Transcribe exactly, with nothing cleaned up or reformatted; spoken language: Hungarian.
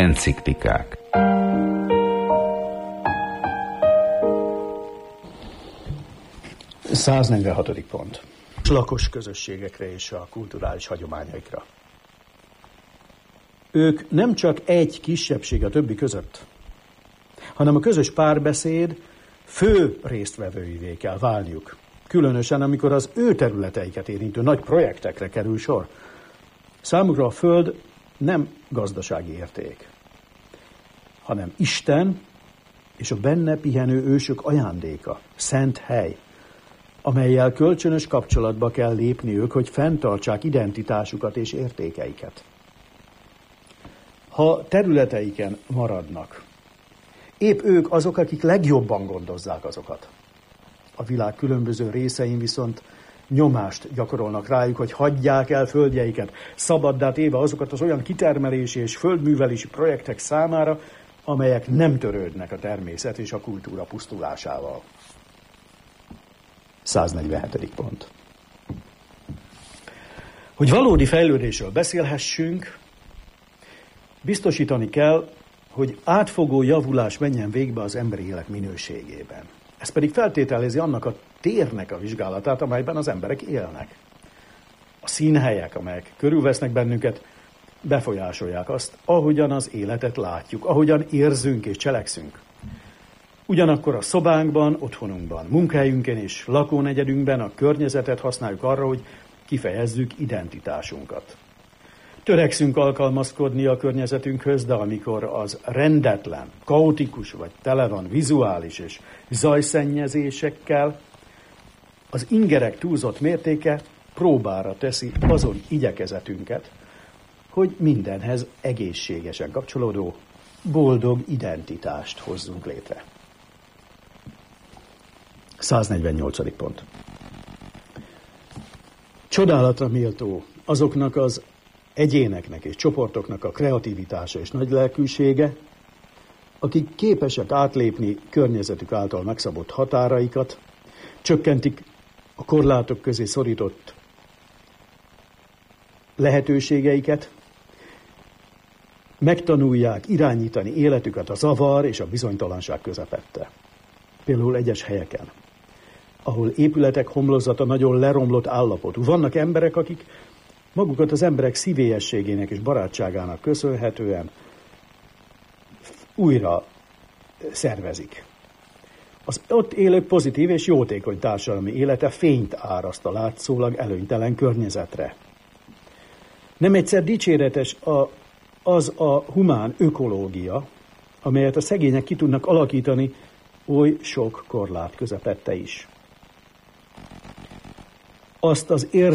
Enciklikák. száznegyvenhatodik pont. Lakos közösségekre és a kulturális hagyományaikra. Ők nem csak egy kisebbség a többi között, hanem a közös párbeszéd fő résztvevőivé kell válniuk. Különösen, amikor az ő területeiket érintő nagy projektekre kerül sor. Számukra a Föld nem gazdasági érték, hanem Isten és a benne pihenő ősök ajándéka, szent hely, amellyel kölcsönös kapcsolatba kell lépniük, hogy fenntartsák identitásukat és értékeiket. Ha területeiken maradnak, épp ők azok, akik legjobban gondozzák azokat. A világ különböző részein viszont nyomást gyakorolnak rájuk, hogy hagyják el földjeiket, szabaddá téve azokat az olyan kitermelési és földművelési projektek számára, amelyek nem törődnek a természet és a kultúra pusztulásával. száznegyvenhetedik pont. Hogy valódi fejlődésről beszélhessünk, biztosítani kell, hogy átfogó javulás menjen végbe az emberi élet minőségében. Ez pedig feltételezi annak a térnek a vizsgálatát, amelyben az emberek élnek. A színhelyek, amelyek körülvesznek bennünket, befolyásolják azt, ahogyan az életet látjuk, ahogyan érzünk és cselekszünk. Ugyanakkor a szobánkban, otthonunkban, munkahelyünkön és lakónegyedünkben a környezetet használjuk arra, hogy kifejezzük identitásunkat. Törekszünk alkalmazkodni a környezetünkhöz, de amikor az rendetlen, kaotikus vagy tele van vizuális és zajszennyezésekkel, az ingerek túlzott mértéke próbára teszi azon igyekezetünket, hogy mindenhez egészségesen kapcsolódó, boldog identitást hozzunk létre. száznegyvennyolcadik pont. Csodálatra méltó azoknak az egyéneknek és csoportoknak a kreativitása és nagylelkűsége, akik képesek átlépni környezetük által megszabott határaikat, csökkentik a korlátok közé szorított lehetőségeiket, megtanulják irányítani életüket a zavar és a bizonytalanság közepette. Például egyes helyeken, ahol épületek homlokzata nagyon leromlott állapotú. Vannak emberek, akik magukat az emberek szívélyességének és barátságának köszönhetően újra szervezik. Az ott élők pozitív és jótékony társadalmi élete fényt áraszt a látszólag előnytelen környezetre. Nem egyszer dicséretes a, az a humán ökológia, amelyet a szegények ki tudnak alakítani oly sok korlát közepette is. Azt az érzést,